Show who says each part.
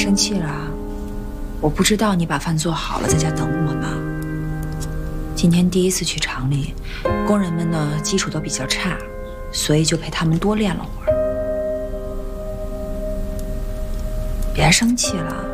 Speaker 1: 生气了？我不知道你把饭做好了，在家等我吗？今天第一次去厂里，工人们呢基础都比较差，所以就陪他们多练了会儿。别生气了。